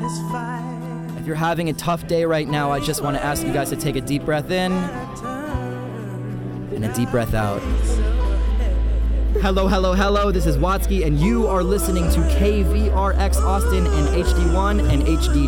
If you're having a tough day right now, I just want to ask you guys to take a deep breath in and a deep breath out. Hello, hello, hello. This is Watsky, and you are listening to KVRX Austin and HD1 and HD